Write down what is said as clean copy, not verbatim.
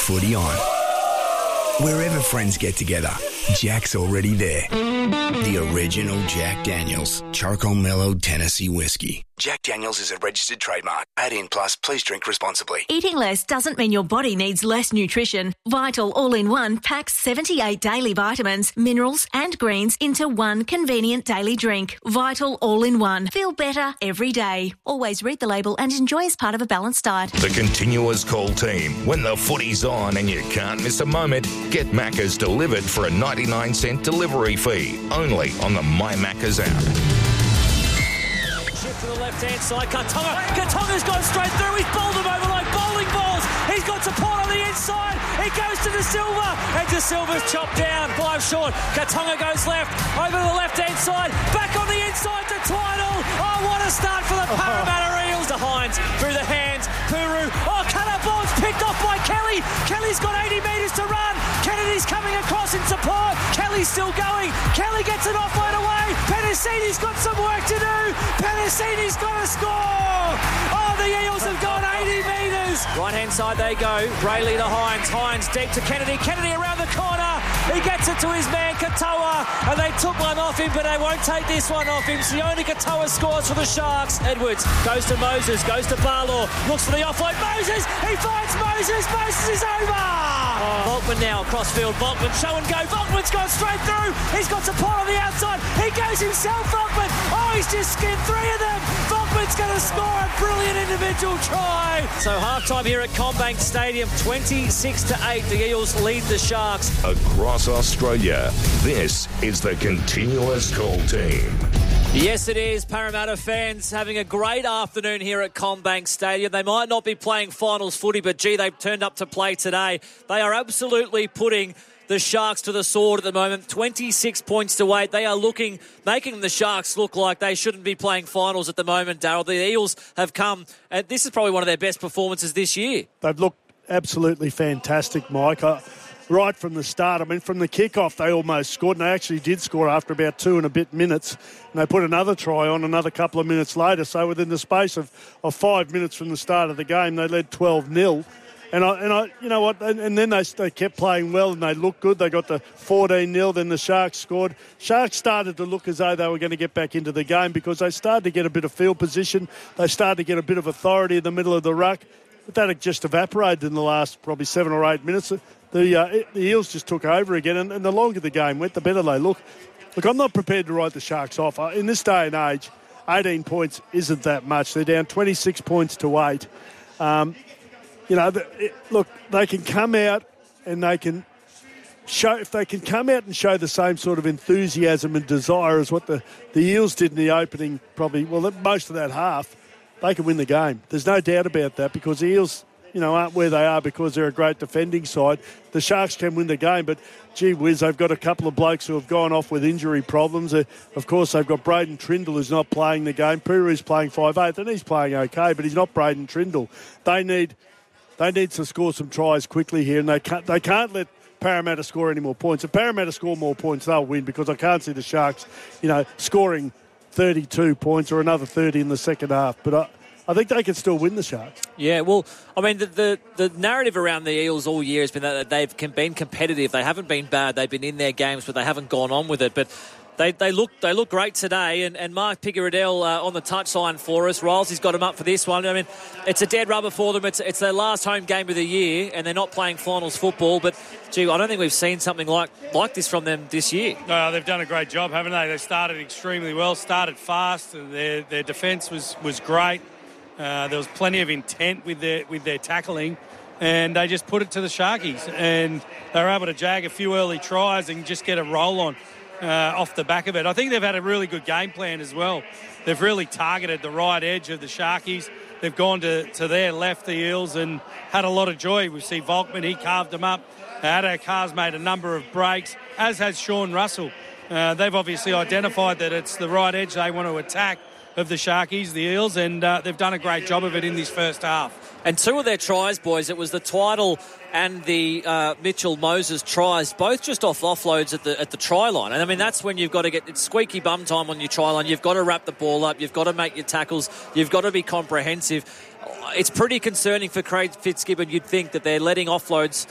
footy on. Wherever friends get together, Jack's already there. The original Jack Daniels Charcoal Mellowed Tennessee Whiskey. Jack Daniels is a registered trademark. 18+, please drink responsibly. Eating less doesn't mean your body needs less nutrition. Vital All-in-One packs 78 daily vitamins, minerals and greens into one convenient daily drink. Vital All-in-One. Feel better every day. Always read the label and enjoy as part of a balanced diet. The continuous call team. When the footy's on and you can't miss a moment, get Macca's delivered for a 99-cent delivery fee. Only on the My Macca's app. To the left-hand side, Katonga's gone straight through. He's bowled them over like bowling balls. He's got support on the inside. He goes to De Silva, and De Silva's chopped down. 5 short. Katonga goes left, over to the left-hand side, back on the inside to Twiddle. Oh, what a start for the Parramatta Eels. To Hines, through the hands, Puru. Oh, cutter ball's picked off by Kelly. Kelly's got 80 metres to run. Kennedy's coming across in support. Kelly's still going. Kelly gets it offload away. Penasini's got some work to do. Penasini's got to score. Oh, the Eels have gone 80 metres. Right-hand side they go. Brayley to Hines. Hines deep to Kennedy. Kennedy around the corner. He gets it to his man Katoa. And they took one off him, but they won't take this one off him. Sione Katoa scores for the Sharks. Edwards goes to Moses. Goes to Barlaw. Looks for the offload. Moses. He finds Moses. Moses is over. Volkman now across field. Volkman show and go. Volkman's gone straight through. He's got support on the outside. He goes himself, Volkman. Oh, he's just skinned 3 of them. Volkman's going to score a brilliant individual try. So half-time here at CommBank Stadium, 26-8. The Eels lead the Sharks. Across Australia, this is the continuous call team. Yes, it is. Parramatta fans having a great afternoon here at CommBank Stadium. They might not be playing finals footy, but gee, they've turned up to play today. They are absolutely putting the Sharks to the sword at the moment. 26 points to 8. They are making the Sharks look like they shouldn't be playing finals at the moment, Darryl. The Eels have come, and this is probably one of their best performances this year. They've looked absolutely fantastic, Mike. Right from the start, I mean, from the kickoff, they almost scored, and they actually did score after about 2 and a bit minutes. And they put another try on another couple of minutes later. So within the space of 5 minutes from the start of the game, they led 12-0. And I, you know what? And then they kept playing well, and they looked good. They got to 14-0. Then the Sharks scored. Sharks started to look as though they were going to get back into the game because they started to get a bit of field position. They started to get a bit of authority in the middle of the ruck. But that had just evaporated in the last probably 7 or 8 minutes. The Eels just took over again, and the longer the game went, the better they look. Look, I'm not prepared to write the Sharks off. In this day and age, 18 points isn't that much. They're down 26 points to 8. Look, they can come out and they can show, if they can come out and show the same sort of enthusiasm and desire as what the Eels did in the opening, probably, well, most of that half, they can win the game. There's no doubt about that because the Eels, aren't where they are because they're a great defending side. The Sharks can win the game, but gee whiz, they've got a couple of blokes who have gone off with injury problems. Of course, they've got Braden Trindle who's not playing the game. Puru's playing 5'8", and he's playing okay, but he's not Braden Trindle. They need to score some tries quickly here, and they can't let Parramatta score any more points. If Parramatta score more points, they'll win because I can't see the Sharks, scoring 32 points or another 30 in the second half. But I think they can still win the Sharks. Yeah, well, I mean, the narrative around the Eels all year has been that they've been competitive. They haven't been bad. They've been in their games, but they haven't gone on with it. But they look great today. And Mark Picaradell on the touchline for us. Riles got him up for this one. I mean, it's a dead rubber for them. It's their last home game of the year, and they're not playing finals football. But, gee, I don't think we've seen something like this from them this year. No, they've done a great job, haven't they? They started extremely well, started fast. Their defence was great. There was plenty of intent with their tackling, and they just put it to the Sharkies, and they were able to jag a few early tries and just get a roll on off the back of it. I think they've had a really good game plan as well. They've really targeted the right edge of the Sharkies. They've gone to their left, the Eels, and had a lot of joy. We see Volkman, he carved them up. Addo Carr's made a number of breaks, as has Sean Russell. They've obviously identified that it's the right edge they want to attack of the Sharkies, the Eels, and they've done a great job of it in this first half. And 2 of their tries, boys, it was the Twiddle and the Mitchell Moses tries, both just offloads at the try line. And I mean, that's when you've got to get it's squeaky bum time on your try line. You've got to wrap the ball up. You've got to make your tackles. You've got to be comprehensive. It's pretty concerning for Craig Fitzgibbon. You'd think that they're letting offloads